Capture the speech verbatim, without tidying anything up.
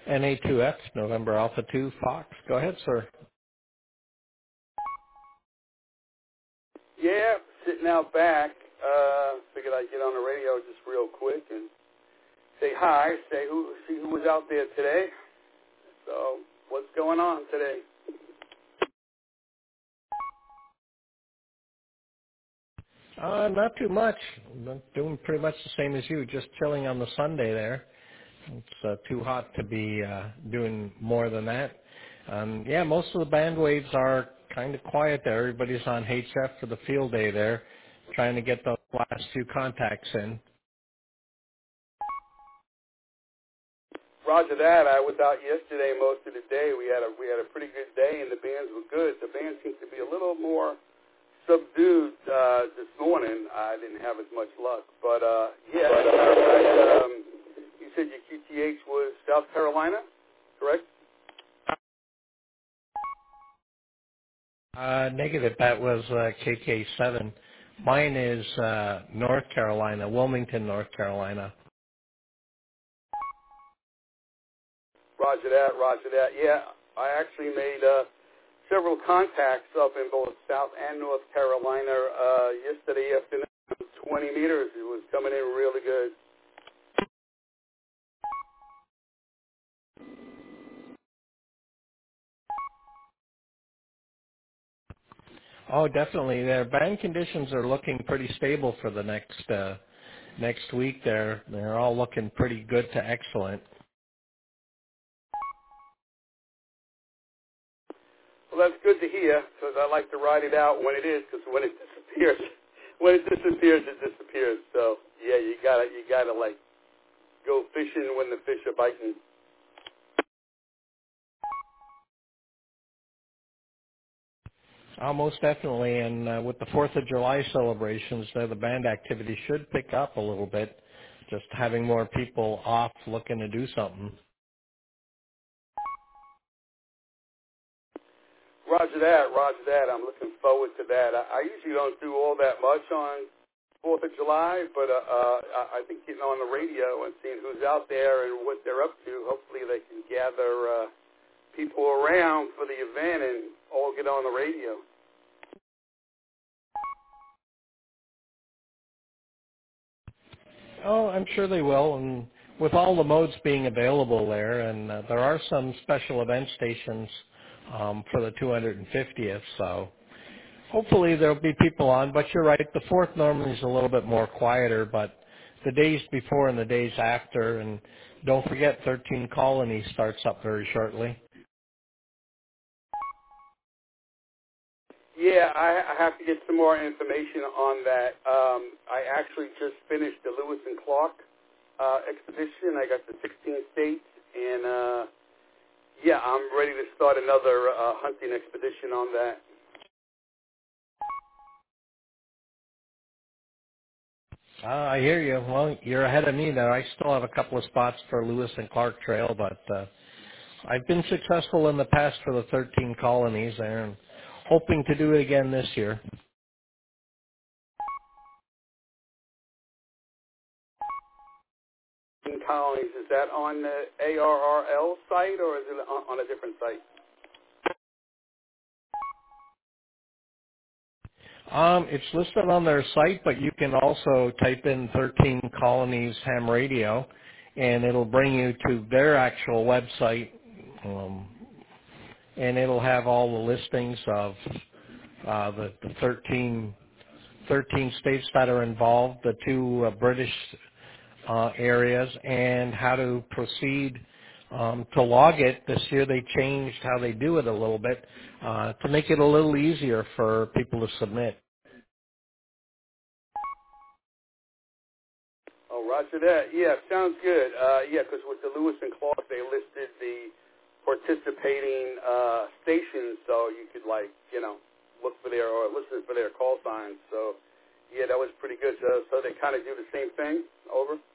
N A two X, November Alpha two, Fox. Go ahead, sir. Yeah, sitting out back. Uh, figured I'd get on the radio just real quick and say hi, say who, see who was out there today. So, what's going on today? Uh, not too much. I'm doing pretty much the same as you, just chilling on the Sunday there. It's uh, too hot to be uh, doing more than that. Um, yeah, most of the band waves are kind of quiet there. Everybody's on H F for the field day there, trying to get the last few contacts in. Roger that. I was out yesterday most of the day. We had a we had a pretty good day, and the bands were good. The band seems to be a little more subdued uh, this morning. I didn't have as much luck, but uh, yeah. But, uh, um, you said your Q T H was South Carolina, correct? Uh, negative, that was uh, K K seven. Mine is uh, North Carolina, Wilmington, North Carolina. Roger that. Roger that. Yeah, I actually made uh, several contacts up in both South and North Carolina uh, yesterday afternoon. twenty meters. It was coming in really good. Oh, definitely. Their band conditions are looking pretty stable for the next uh, next week. They're they're all looking pretty good to excellent. Well, that's good to hear because I like to ride it out when it is, because when it disappears, when it disappears, it disappears. So yeah, you gotta you gotta like go fishing when the fish are biting. Oh, most definitely. And uh, with the Fourth of July celebrations, there the band activity should pick up a little bit. Just having more people off looking to do something. Roger that, Roger that. I'm looking forward to that. I, I usually don't do all that much on Fourth of July, but uh, uh, I, I think getting on the radio and seeing who's out there and what they're up to, hopefully they can gather uh, people around for the event and all get on the radio. Oh, I'm sure they will. And with all the modes being available there, and uh, there are some special event stations um, for the two hundred fiftieth, so hopefully there'll be people on. But you're right, the fourth normally is a little bit more quieter, but the days before and the days after, and don't forget thirteen Colonies starts up very shortly. Yeah, I, I have to get some more information on that. Um, I actually just finished the Lewis and Clark uh, expedition. I got the sixteen states, and uh, yeah, I'm ready to start another uh, hunting expedition on that. Uh, I hear you. Well, you're ahead of me there. I still have a couple of spots for Lewis and Clark Trail, but uh, I've been successful in the past for the thirteen Colonies there, and hoping to do it again this year. In Colonies, is that on the A R R L site or is it on, on a different site? Um, it's listed on their site, but you can also type in thirteen Colonies Ham Radio, and it'll bring you to their actual website, um, and it'll have all the listings of uh, the, the thirteen, thirteen states that are involved, the two uh, British uh, areas, and how to proceed um, to log it. This year they changed how they do it a little bit uh, to make it a little easier for people to submit. Oh, roger that. Yeah, sounds good. Uh, yeah, because with the Lewis and Clark, they listed the participating uh, stations, so you could like, you know, look for their or listen for their call signs. So, yeah, that was pretty good. So, so they kind of do the same thing. Over.